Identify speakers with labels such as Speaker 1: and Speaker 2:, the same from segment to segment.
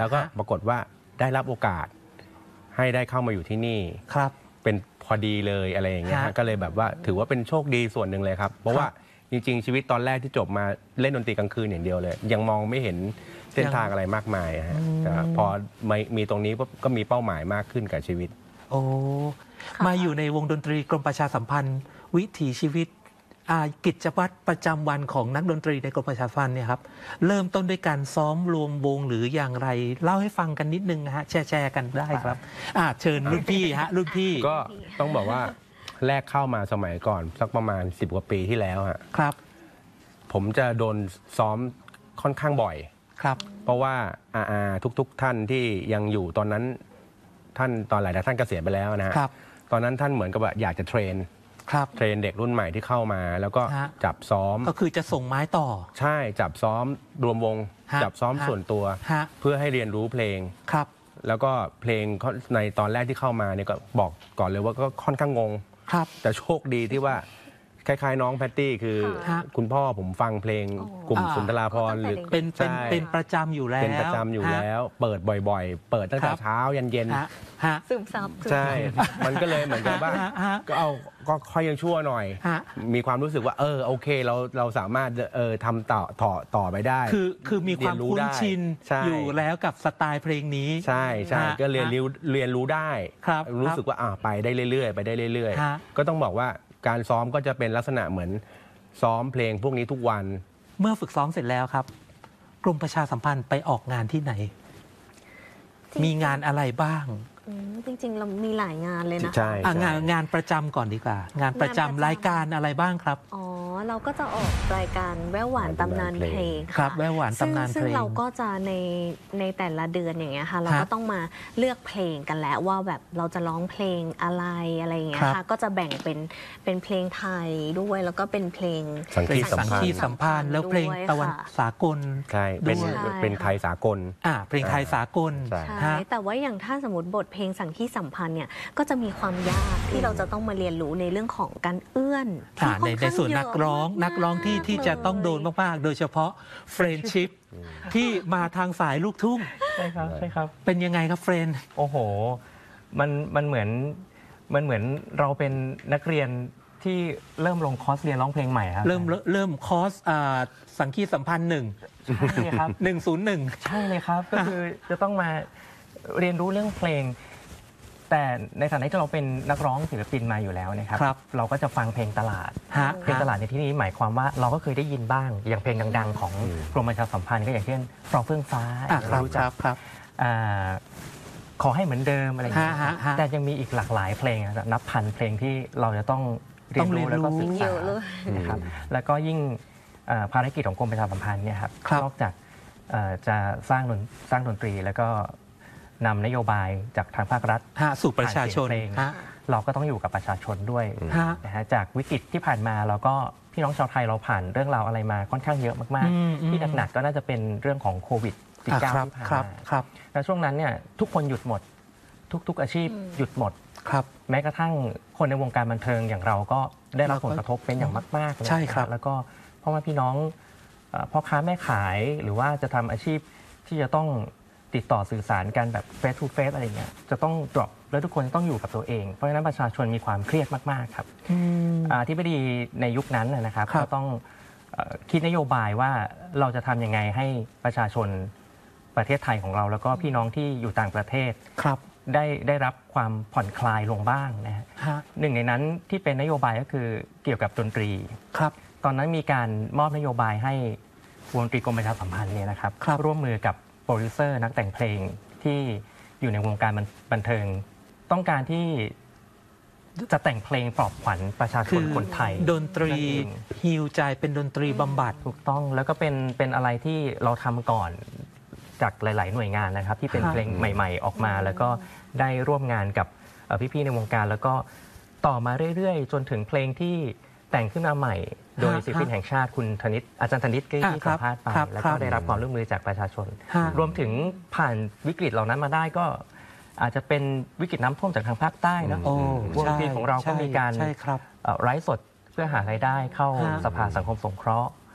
Speaker 1: แล้วก็ปรากฏว่าได้รับโอกาสให้ได้เข้ามาอยู่ที่นี่
Speaker 2: ครับ
Speaker 1: เป็นพอดีเลยอะไรอย่างเงี้ยก็เลยแบบว่าถือว่าเป็นโชคดีส่วนหนึ่งเลยครับเพราะว่าจริงๆชีวิตตอนแรกที่จบมาเล่นดนตรีกลางคืนอย่างเดียวเลยยังมองไม่เห็นเส้นทางอะไรมากมายฮะแต่พอมีตรงนี้ก็มีเป้าหมายมากขึ้นกับชีวิต
Speaker 2: โอ้มาอยู่ในวงดนตรีกรมประชาสัมพันธ์วิถีชีวิตกิจวัตรประจำวันของนักดนตรีในกรมประชาสัมพันธ์เนี่ยครับเริ่มต้นด้วยการซ้อมรวมวงหรืออย่างไรเล่าให้ฟังกันนิดนึงนะฮะแชร์กันได้ครับเชิญรุ่นพี่ฮะรุ่นพี่
Speaker 1: ก็ต้องบอกว่าแรกเข้ามาสมัยก่อนสักประมาณ10 กว่าปีที่แล้วฮะ
Speaker 2: ครับ
Speaker 1: ผมจะโดนซ้อมค่อนข้างบ่อย
Speaker 2: ครับ
Speaker 1: เพราะว่าทุกท่านที่ยังอยู่ตอนนั้นท่านตอนหลายท่านเกษียณไปแล้วนะฮะตอนนั้นท่านเหมือนกับว่าอยากจะเทรนเด็กรุ่นใหม่ที่เข้ามาแล้วก็จับซ้อม
Speaker 2: ก็คือจะส่งไม้ต่อ
Speaker 1: ใช่จับซ้อมรวมวงจับซ้อมส่วนตัวเพื่อให้เรียนรู้เพลง
Speaker 2: ครับ
Speaker 1: แล้วก็เพลงในตอนแรกที่เข้ามาเนี่ยก็บอกก่อนเลยว่าก็ค่อนข้างงงแต่โชคดีที่ว่าคล้ายๆน้องแพตตี้คือคุณพ่อผมฟังเพลงกลุ่มสุนทราภรณ์หรือ
Speaker 2: เป็นประจำอยู่แล้ว
Speaker 1: เป็นประจำอยู่แล้วเปิดบ่อยๆเปิดตั้งแต่เช้ายันเย็น
Speaker 3: ซึมซับ
Speaker 1: ใช่มันก็เลยเหมือนกับว่าก็ค่อยยังชั่วหน่อยมีความรู้สึกว่าโอเคเราสามารถทำต่อไปได้
Speaker 2: คือมีความคุ้นชินอยู่แล้วกับสไตล์เพลงนี้
Speaker 1: ใช่ก็เรียนรู้ได้รู้สึกว่าไปได้เรื่อยๆไปได้เรื่อยๆก็ต้องบอกว่าการซ้อมก็จะเป็นลักษณะเหมือนซ้อมเพลงพวกนี้ทุกวัน
Speaker 2: เมื่อฝึกซ้อมเสร็จแล้วครับกรมประชาสัมพันธ์ไปออกงานที่ไหนมีงานอะไรบ้าง
Speaker 3: จริงๆเรามีหลายงานเลยนะ
Speaker 2: งานประจำก่อนดีกว่างานประจำรายการอะไรบ้างครับ
Speaker 3: เราก็จะออกรายการแว่วหวานตำนานเพลง
Speaker 2: ครับแว่วหวานตำนานเพลงซึ่
Speaker 3: งเราก็จะในแต่ละเดือนอย่างเงี้ยค่ะเราก็ต้องมาเลือกเพลงกันแล้วว่าแบบเราจะร้องเพลงอะไรอย่างเงี้ยค่ะก็จะแบ่งเป็นเพลงไทยด้วยแล้วก็เป็นเพลง
Speaker 1: สังคี
Speaker 2: สัมพันธ์แล้วเพลงตะวันสากล
Speaker 1: ใช่เป็นไทยสากล
Speaker 2: เพลงไทยสากล
Speaker 3: ใช่แต่ว่าอย่างถ้าสมมติบทเพลงสังคีสัมพันธ์เนี่ยก็จะมีความยากที่เราจะต้องมาเรียนรู้ในเรื่องของการเอื้อน
Speaker 2: ในส่วนนักร้องที่จะต้องโดนมากๆโดยเฉพาะเฟรนชิพที่มาทางสายลูกทุ่ง
Speaker 4: ใช่ครับ
Speaker 2: เป็นยังไงครับเฟรน
Speaker 4: โอ้โหมันเหมือนเราเป็นนักเรียนที่เริ่มลงคอร์สเรียนร้องเพลงใหม่ครับ
Speaker 2: เริ่มคอร์สสังคีสัมพันธ์1
Speaker 4: ใช่ครับ
Speaker 2: 101
Speaker 4: ใช่เลยครับก็คือจะต้องมาเรียนรู้เรื่องเพลงแต่ในฐานะที่เราเป็นนักร้องศิลปินมาอยู่แล้วนะครับเราก็จะฟังเพลงตลาดเพลงตลาดในที่นี้หมายความว่าเราก็เคยได้ยินบ้างอย่างเพลงดังๆของกรมประชาสัมพันธ์ก็อย่างเช่นฟรองเฟื่องฟ้า
Speaker 2: รู้จักครับ
Speaker 4: ขอให้เหมือนเดิมอะไรอย่างเงี้ยแต่ยังมีอีกหลากหลายเพลงนับพันเพลงที่เราจะต้องเรียนรู้แล้วก็ศึกษานะครับแล้วก็ยิ่งภารกิจของกรมประชาสัมพันธ์เนี่ยครับนอกจากจะสร้างดนตรีแล้วก็นำนโยบายจากทางภาครัฐ
Speaker 2: สู่ประชาชน
Speaker 4: เราก็ต้องอยู่กับประชาชนด้วยนะฮะจากวิกฤตที่ผ่านมาเราก็พี่น้องชาวไทยเราผ่านเรื่องราวอะไรมาค่อนข้างเยอะมากๆที่หนักๆก็น่าจะเป็นเรื่องของโควิด-19 ที่ผ่านมาแล้วช่วงนั้นเนี่ยทุกคนหยุดหมดทุกอาชีพหยุดหมดแม้กระทั่งคนในวงการบันเทิงอย่างเราก็ได้รับผลกระทบเป็นอย่างมากๆ
Speaker 2: ใช่ครับ
Speaker 4: แล้วก็เพราะว่าพี่น้องพ่อค้าแม่ขายหรือว่าจะทำอาชีพที่จะต้องติดต่อสื่อสารกันแบบ face to face อะไรเงี้ยจะต้อง drop แล้วทุกคนต้องอยู่กับตัวเองเพราะฉะนั้นประชาชนมีความเครียดมากๆครับที่พอดีในยุคนั้นนะครับก็ต้องคิดนโยบายว่าเราจะทำยังไงให้ประชาชนประเทศไทยของเราแล้วก็พี่น้องที่อยู่ต่างประเทศได้รับความผ่อนคลายลงบ้างนะฮะหนึ่งในนั้นที่เป็นนโยบายก็คือเกี่ยวกับดนตรีตอนนั้นมีการมอบนโยบายให้วงดนตรีกรมประชาสัมพันธ์เนี่ยนะครับร่วมมือกับโปรดิวเซอร์นักแต่งเพลงที่อยู่ในวงการบันเทิงต้องการที่จะแต่งเพลงปลอบขวัญประชาชนคนไทย
Speaker 2: ดนตรีฮีลใจเป็นดนตรีบำบัด
Speaker 4: ถูกต้องแล้วก็เป็นอะไรที่เราทำก่อนจากหลายๆหน่วยงานนะครับที่เป็นเพลงใหม่ๆออกมาแล้วก็ได้ร่วมงานกับพี่ๆในวงการแล้วก็ต่อมาเรื่อยๆจนถึงเพลงที่แต่งขึ้นมาใหม่โดยศิลปินแห่งชาติคุณอาจารย์ธนิตที่สัมภาษณ์ไปแล้วก็ได้รับความร่วมมือจากประชาชนรวมถึงผ่านวิกฤตเหล่านั้นมาได้ก็อาจจะเป็นวิกฤตน้ำท่วมจากทางภาคใต้นะวงดนตรีของเราก็มีการไลฟ์สดเพื่อหารายได้เข้าสภาสังคมสงเคราะห์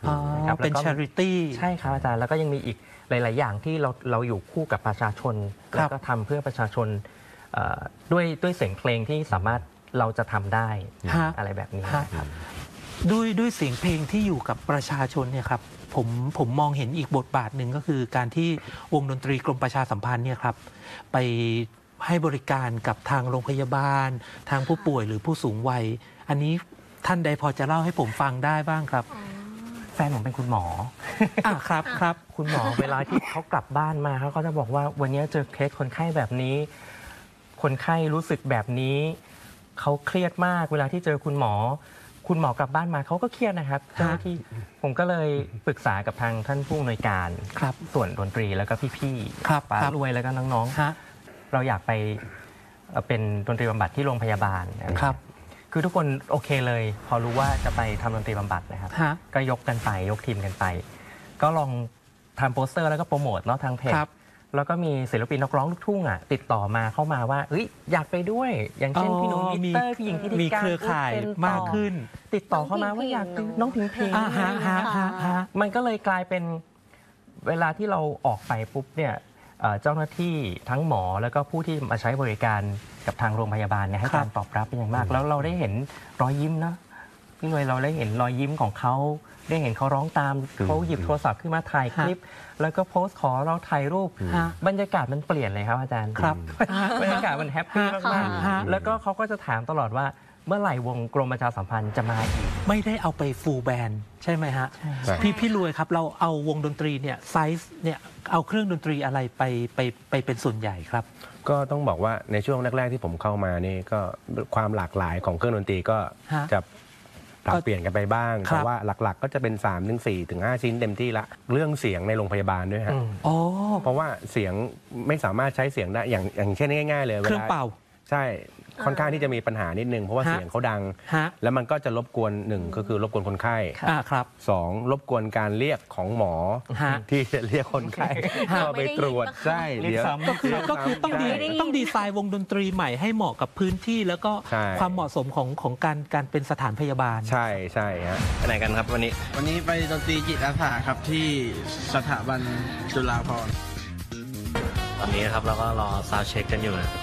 Speaker 2: อ๋อ
Speaker 4: นะครับ
Speaker 2: เป็น
Speaker 4: แล้วก็
Speaker 2: charity
Speaker 4: ใช่ครับอาจารย์แล้วก็ยังมีอีกหลาย ๆ อย่างที่เราอยู่คู่กับประชาชน
Speaker 2: ครับ
Speaker 4: แล้วก็ทำเพื่อประชาชนด้วยเสียงเพลงที่สามารถเราจะทำได้
Speaker 2: ฮะ
Speaker 4: อะไรแบบนี้
Speaker 2: ฮะ
Speaker 4: ครับ
Speaker 2: ด้วยเสียงเพลงที่อยู่กับประชาชนเนี่ยครับผมมองเห็นอีกบทบาทหนึ่งก็คือการที่วงดนตรีกรมประชาสัมพันธ์เนี่ยครับไปให้บริการกับทางโรงพยาบาล ทางผู้ป่วยหรือผู้สูงวัย อันนี้ท่านใดพอจะเล่าให้ผมฟังได้บ้างครับ
Speaker 4: แฟนผมเป็นคุณหมอ
Speaker 2: ครับครับ
Speaker 4: คุณหมอเวลาที่เขากลับบ้านมาเขาก็จะบอกว่าวันนี้เจอเคสคนไข้แบบนี้ คนไข้รู้สึกแบบนี้เขาเครียดมากเวลาที่เจอคุณหมอกลับบ้านมาเขาก็เครียดนะครับเจ้าหน้าที่ผมก็เลยปรึกษากับทางท่านผู้อำนวยการ
Speaker 2: ครับ
Speaker 4: ส่วนดนตรีแล้วก็พี่
Speaker 2: ครับ
Speaker 4: ป้า
Speaker 2: ครับ
Speaker 4: รวยแล้วก็น้อง
Speaker 2: ฮะ
Speaker 4: ๆเราอยากไปเป็นดนตรีบำบัดที่โรงพยาบาลนะครับ คือทุกคนโอเคเลย พอรู้ว่าจะไปทำดนตรีบำบัดนะครับ
Speaker 2: ฮะ
Speaker 4: ก็ยกกันไปยกทีมกันไป ก็ลองทำโปสเตอร์แล้วก็โปรโมทเนาะทางเพจ
Speaker 2: ครับ
Speaker 4: แล้วก็มีศิลปินนักร้องลูกทุ่งอ่ะติดต่อมาเข้ามาว่าเอ้ยอยากไปด้วย อย่างเช่นพี่หนุ่มมิเตอร์พี่หญิงทิติการ
Speaker 2: มีเครือข่าย
Speaker 4: เป็นต่อ
Speaker 2: มากขึ้น
Speaker 4: ติดต่อเข้ามาว่าอยากเป็นน้องพิงพิง
Speaker 2: ฮะฮะฮะ
Speaker 4: มันก็เลยกลายเป็นเวลาที่เราออกไปปุ๊บเนี่ยเจ้าหน้าที่ทั้งหมอแล้วก็ผู้ที่มาใช้บริการกับทางโรงพยาบาลเนี่ยให้
Speaker 2: ครับ
Speaker 4: การตอบรับเป็นอย่างมาก แล้วเราได้เห็นรอยยิ้มนะพี่หน่วยเราได้เห็นรอยยิ้มของเขาได้เห็นเขาร้องตามเขาหยิบโทรศัพท์ขึ้นมาถ่ายคลิป แล้วก็โพสต์ขอเราถ่ายรูป
Speaker 2: ฮะ
Speaker 4: บรรยากาศมันเปลี่ยนเลยครับอาจารย์
Speaker 2: ครับ
Speaker 4: บรรยากาศมันแฮปปี้มาก
Speaker 2: ฮะ
Speaker 4: ๆแล้วก็เขาก็จะถามตลอดว่าเมื่อไหร่วงกรมประชาสัมพันธ์จะมาอีก
Speaker 2: ไม่ได้เอาไปฟูลแบนด์ใช่ไหมฮะ
Speaker 1: ใช่
Speaker 2: พี่รวยครับเราเอาวงดนตรีเนี่ยไซส์เนี่ยเอาเครื่องดนตรีอะไรไปเป็นส่วนใหญ่ครับ
Speaker 1: ก็ต้องบอกว่าในช่วงแรก ๆ ที่ผมเข้ามานี่ก็ความหลากหลายของเครื่องดนตรีก็
Speaker 2: ฮะ
Speaker 1: จะปรับเปลี่ยนกันไปบ้าง
Speaker 2: ครับ
Speaker 1: แต่ว่าหลักๆ ก็จะเป็น3ถึง4ถึง5ชิ้นเต็มที่ละเรื่องเสียงในโรงพยาบาลด้วยฮะ
Speaker 2: อ๋อ
Speaker 1: เพราะว่าเสียงไม่สามารถใช้เสียงได้อย่างเช่นง่ายๆเลย
Speaker 2: เครื่องเป่า
Speaker 1: ใช่ค่อนข้างที่จะมีปัญหานิดนึงเพราะว่า
Speaker 2: ฮะ
Speaker 1: เสียงเขาดัง
Speaker 2: ฮะ
Speaker 1: แล้วมันก็จะรบกวน1ก็คือรบกวนคนไข้
Speaker 2: ครับ
Speaker 1: 2รบกวนการเรียกของหมอ
Speaker 2: ฮะ
Speaker 1: ที่จะเรียกคนไข้เข้าไปตรวจใช่
Speaker 4: เรียก
Speaker 1: เดี๋ยว
Speaker 4: ซ้ำ
Speaker 2: ก็คือต้องดีไซน์วงดนตรีใหม่ให้เหมาะกับพื้นที่แล้วก็
Speaker 1: ใช่
Speaker 2: ความเหมาะสมของการเป็นสถานพยาบาล
Speaker 1: ใช่ใช่ฮะ
Speaker 5: ไปไหนกันครับวันนี้
Speaker 6: วันนี้ไปดนตรีจิตอาสาครับที่สถาบันจุฬาภรณ์
Speaker 5: ตอนนี้นะครับเราก็รอซาวด์เช็คกันอยู่นะ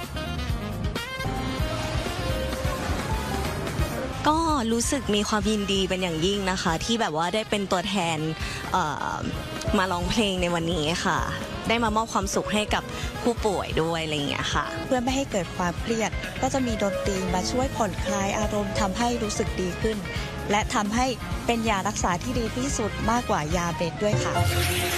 Speaker 7: ก็รู้สึกมีความยินดีเป็นอย่างยิ่งนะคะ ที่แบบว่าได้เป็นตัวแทนมาร้องเพลงในวันนี้ค่ะ ได้มามอบความสุขให้กับผู้ป่วยด้วยอะไรอย่างเงี้ยค่ะ
Speaker 8: เพื่อไม่ให้เกิดความเครียด ก็จะมีดนตรีมาช่วยผ่อนคลายอารมณ์ทำให้รู้สึกดีขึ้น และทำให้เป็นยารักษาที่ดีที่สุดมากกว่ายาเม็ดด้วยค่ะ